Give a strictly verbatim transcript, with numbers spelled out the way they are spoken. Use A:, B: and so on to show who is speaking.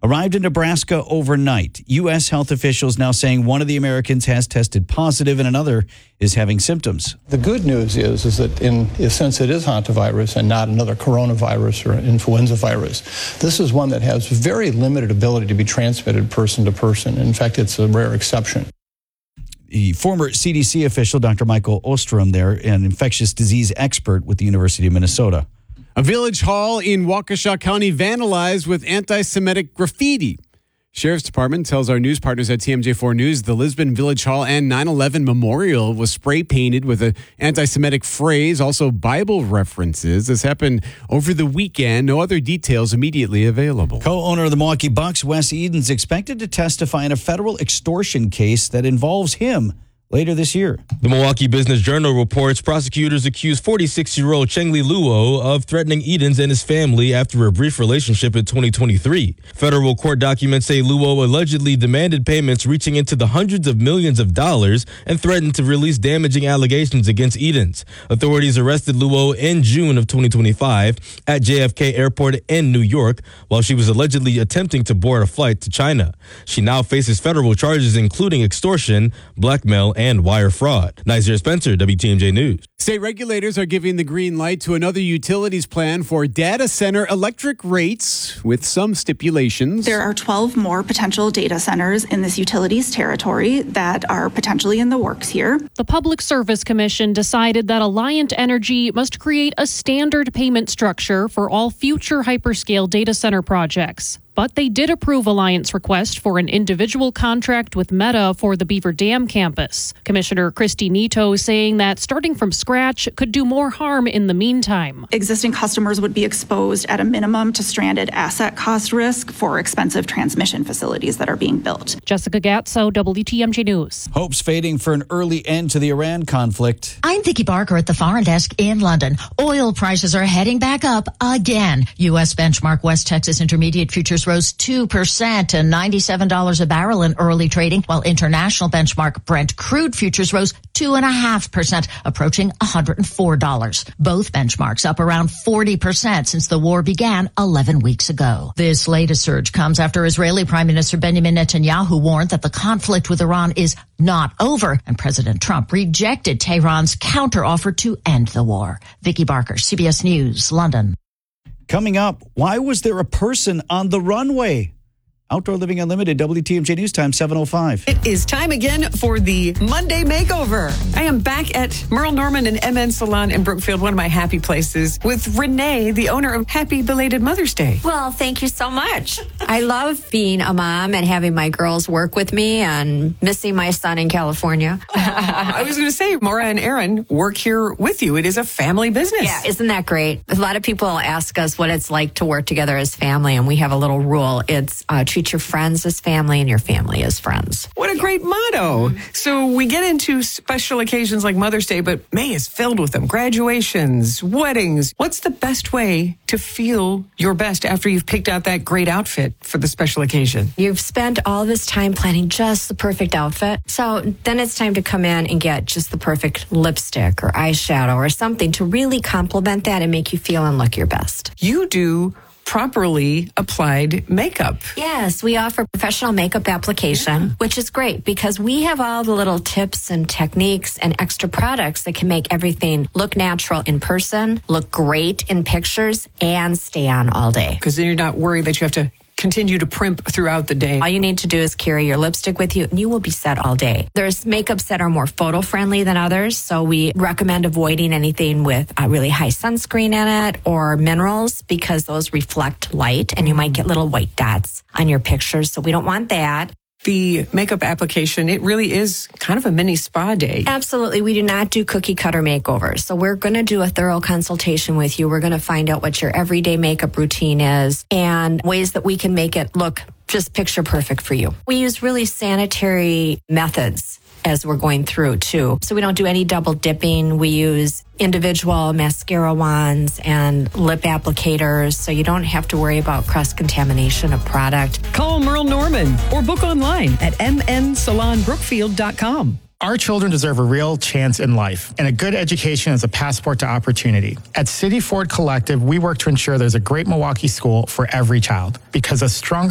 A: arrived in Nebraska overnight. U S health officials now saying one of the Americans has tested positive and another is having symptoms.
B: The good news is, is that in a sense it is hantavirus and not another coronavirus or influenza virus. This is one that has very limited ability to be transmitted person to person. In fact, it's a rare exception.
A: The former C D C official, Doctor Michael Ostrom there, an infectious disease expert with the University of Minnesota.
C: A village hall in Waukesha County vandalized with anti-Semitic graffiti. Sheriff's Department tells our news partners at T M J four News the Lisbon Village Hall and nine eleven Memorial was spray painted with an anti-Semitic phrase, also Bible references. This happened over the weekend. No other details immediately available.
A: Co-owner of the Milwaukee Bucks, Wes Edens, expected to testify in a federal extortion case that involves him later this year.
D: The Milwaukee Business Journal reports prosecutors accuse forty-six-year-old Cheng-Li Luo of threatening Edens and his family after a brief relationship in twenty twenty-three. Federal court documents say Luo allegedly demanded payments reaching into the hundreds of millions of dollars and threatened to release damaging allegations against Edens. Authorities arrested Luo in June of twenty twenty-five at J F K Airport in New York while she was allegedly attempting to board a flight to China. She now faces federal charges including extortion, blackmail, and and wire fraud. Nazir Spencer, W T M J News.
C: State regulators are giving the green light to another utilities plan for data center electric rates with some stipulations.
E: There are twelve more potential data centers in this utilities territory that are potentially in the works here.
F: The Public Service Commission decided that Alliant Energy must create a standard payment structure for all future hyperscale data center projects. But they did approve Alliant's request for an individual contract with Meta for the Beaver Dam campus. Commissioner Christy Nito saying that starting from scratch could do more harm in the meantime.
E: Existing customers would be exposed at a minimum to stranded asset cost risk for expensive transmission facilities that are being built.
F: Jessica Gatso, W T M J News.
A: Hopes fading for an early end to the Iran conflict.
G: I'm Vicki Barker at the Foreign Desk in London. Oil prices are heading back up again. U S benchmark West Texas Intermediate futures rose two percent to ninety-seven dollars a barrel in early trading, while international benchmark Brent crude futures rose two point five percent, approaching one hundred four dollars. Both benchmarks up around forty percent since the war began eleven weeks ago. This latest surge comes after Israeli Prime Minister Benjamin Netanyahu warned that the conflict with Iran is not over, and President Trump rejected Tehran's counteroffer to end the war. Vicki Barker, C B S News, London.
A: Coming up, why was there a person on the runway? Outdoor Living Unlimited, W T M J News Time, seven oh five.
H: It is time again for the Monday Makeover. I am back at Merle Norman and M N Salon in Brookfield, one of my happy places, with Renee, the owner of Happy Belated Mother's Day.
I: Well, thank you so much. I love being a mom and having my girls work with me and missing my son in California.
H: Oh, I was going to say, Maura and Aaron work here with you. It is a family business.
I: Yeah, isn't that great? A lot of people ask us what it's like to work together as family, and we have a little rule. It's uh, treat your friends as family and your family as friends.
H: What a great motto. So we get into special occasions like Mother's Day, but May is filled with them. Graduations, weddings. What's the best way to feel your best after you've picked out that great outfit for the special occasion?
I: You've spent all this time planning just the perfect outfit. So then it's time to come in and get just the perfect lipstick or eyeshadow or something to really complement that and make you feel and look your best.
H: You do properly applied makeup.
I: Yes, we offer professional makeup application, yeah. which is great because we have all the little tips and techniques and extra products that can make everything look natural in person, look great in pictures, and stay on all day.
H: Because then you're not worried that you have to continue to primp throughout the day.
I: All you need to do is carry your lipstick with you and you will be set all day. There's makeups that are more photo friendly than others, so we recommend avoiding anything with a really high sunscreen in it or minerals because those reflect light and you might get little white dots on your pictures, so we don't want that.
H: The makeup application, it really is kind of a mini spa day.
I: Absolutely. We do not do cookie cutter makeovers. So we're going to do a thorough consultation with you. We're going to find out what your everyday makeup routine is and ways that we can make it look just picture perfect for you. We use really sanitary methods as we're going through too. So we don't do any double dipping. We use individual mascara wands and lip applicators, so you don't have to worry about cross-contamination of product.
H: Call Merle Norman or book online at m n salon brookfield dot com.
J: Our children deserve a real chance in life, and a good education is a passport to opportunity. At City Ford Collective, we work to ensure there's a great Milwaukee school for every child, because a stronger